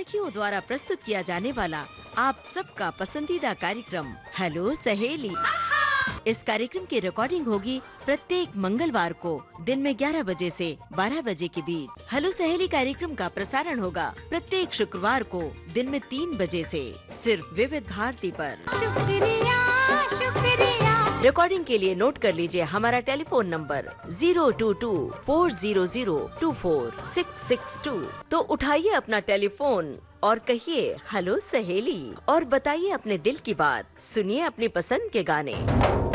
सखियों द्वारा प्रस्तुत किया जाने वाला आप सबका पसंदीदा कार्यक्रम हेलो सहेली। इस कार्यक्रम की रिकॉर्डिंग होगी प्रत्येक मंगलवार को दिन में 11 बजे से 12 बजे के बीच। हेलो सहेली कार्यक्रम का प्रसारण होगा प्रत्येक शुक्रवार को दिन में 3 बजे से सिर्फ विविध भारती पर। शुक्रिया शुक्रिया। रिकॉर्डिंग के लिए नोट कर लीजिए हमारा टेलीफोन नंबर 022-400-24662। तो उठाइए अपना टेलीफोन और कहिए हेलो सहेली और बताइए अपने दिल की बात। सुनिए अपनी पसंद के गाने।